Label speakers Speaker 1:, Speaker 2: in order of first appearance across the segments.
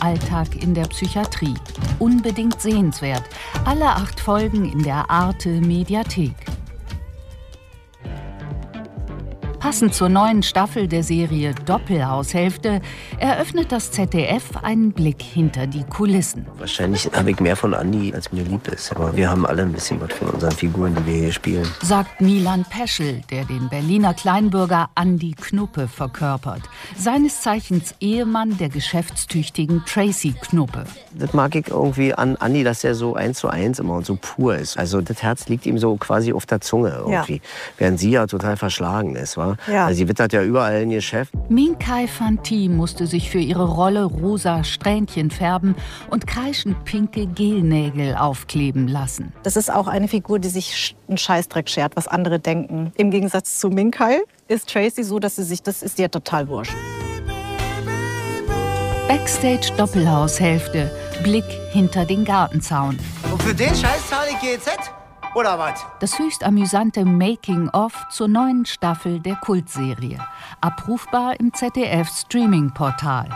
Speaker 1: Alltag in der Psychiatrie. Unbedingt sehenswert. Alle 8 Folgen in der Arte-Mediathek. Passend zur neuen Staffel der Serie Doppelhaushälfte eröffnet das ZDF einen Blick hinter die Kulissen.
Speaker 2: Wahrscheinlich habe ich mehr von Andi, als mir lieb ist. Aber wir haben alle ein bisschen was von unseren Figuren, die wir hier spielen.
Speaker 1: Sagt Milan Peschel, der den Berliner Kleinbürger Andi Knuppe verkörpert. Seines Zeichens Ehemann der geschäftstüchtigen Tracy Knuppe.
Speaker 2: Das mag ich irgendwie an Andi, dass er so 1:1 immer und so pur ist. Also das Herz liegt ihm so quasi auf der Zunge irgendwie. Ja. Während sie ja total verschlagen ist, wa? Ja. Also sie wittert ja überall in ihr Geschäft.
Speaker 1: Minkai Fanti musste sich für ihre Rolle rosa Strähnchen färben und kreischend pinke Gelnägel aufkleben lassen.
Speaker 3: Das ist auch eine Figur, die sich einen Scheißdreck schert, was andere denken. Im Gegensatz zu Minkai ist Tracy so, das ist ihr total wurscht.
Speaker 1: Backstage Doppelhaushälfte. Blick hinter den Gartenzaun.
Speaker 4: Und für den Scheiß zahle ich GEZ? Oder was?
Speaker 1: Das höchst amüsante Making-of zur neuen Staffel der Kultserie. Abrufbar im ZDF-Streaming-Portal.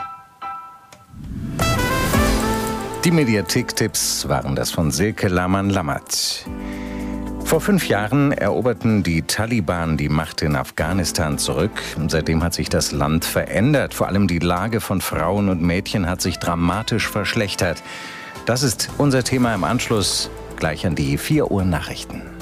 Speaker 5: Die Mediathek-Tipps waren das von Silke Lamann-Lammert. Vor 5 Jahren eroberten die Taliban die Macht in Afghanistan zurück. Seitdem hat sich das Land verändert. Vor allem die Lage von Frauen und Mädchen hat sich dramatisch verschlechtert. Das ist unser Thema im Anschluss gleich an die 4 Uhr Nachrichten.